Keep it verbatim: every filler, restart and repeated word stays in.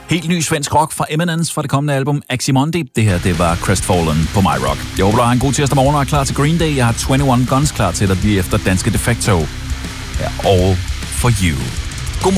Helt ny svensk rock fra Eminence fra det kommende album Aximundi. Det her, det var Crestfallen på My Rock. Jeg håber, du har en god tirsdag morgen og er klar til Green Day. Jeg har enogtyve Guns klar til dig lige efter danske Defecto. Ja, All for You.